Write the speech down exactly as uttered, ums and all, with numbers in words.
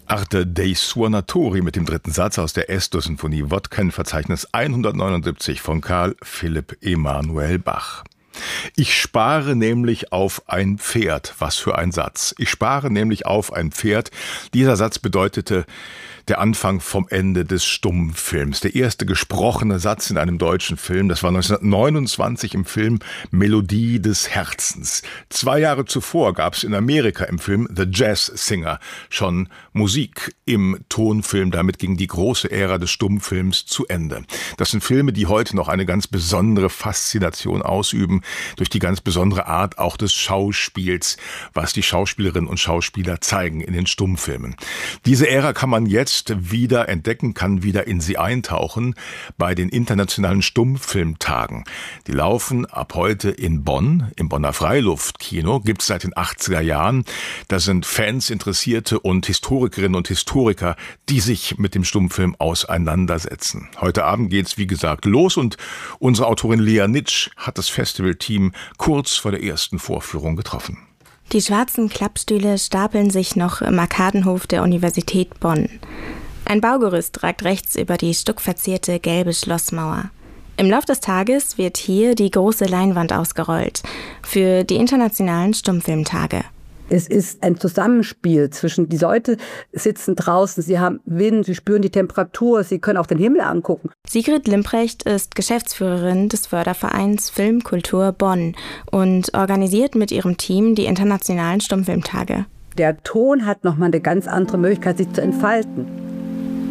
Arte dei Suonatori mit dem dritten Satz aus der Es-Dur-Sinfonie Wodken-Verzeichnis hundertneunundsiebzig von Karl Philipp Emanuel Bach. Ich spare nämlich auf ein Pferd. Was für ein Satz. Ich spare nämlich auf ein Pferd. Dieser Satz bedeutete der Anfang vom Ende des Stummfilms. Der erste gesprochene Satz in einem deutschen Film, das war neunzehnhundertneunundzwanzig im Film Melodie des Herzens. Zwei Jahre zuvor gab es in Amerika im Film The Jazz Singer schon Musik im Tonfilm. Damit ging die große Ära des Stummfilms zu Ende. Das sind Filme, die heute noch eine ganz besondere Faszination ausüben, durch die ganz besondere Art auch des Schauspiels, was die Schauspielerinnen und Schauspieler zeigen in den Stummfilmen. Diese Ära kann man jetzt wieder entdecken, kann wieder in sie eintauchen bei den internationalen Stummfilmtagen. Die laufen ab heute in Bonn, im Bonner Freiluftkino, gibt es seit den achtziger Jahren. Da sind Fans, Interessierte und Historikerinnen und Historiker, die sich mit dem Stummfilm auseinandersetzen. Heute Abend geht's, wie gesagt, los und unsere Autorin Lea Nitsch hat das Festivalteam kurz vor der ersten Vorführung getroffen. Die schwarzen Klappstühle stapeln sich noch im Arkadenhof der Universität Bonn. Ein Baugerüst ragt rechts über die stuckverzierte gelbe Schlossmauer. Im Lauf des Tages wird hier die große Leinwand ausgerollt für die internationalen Stummfilmtage. Es ist ein Zusammenspiel zwischen, die Leute sitzen draußen, sie haben Wind, sie spüren die Temperatur, sie können auch den Himmel angucken. Sigrid Limprecht ist Geschäftsführerin des Fördervereins Filmkultur Bonn und organisiert mit ihrem Team die internationalen Stummfilmtage. Der Ton hat nochmal eine ganz andere Möglichkeit, sich zu entfalten.